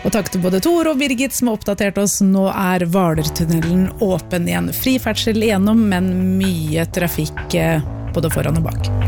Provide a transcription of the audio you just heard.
Og takk til både Tor og Birgit som har oppdatert oss. Nå Hvalertunnelen åpen igjen. Fri ferdsel igjennom, men mye trafikk både foran og bak.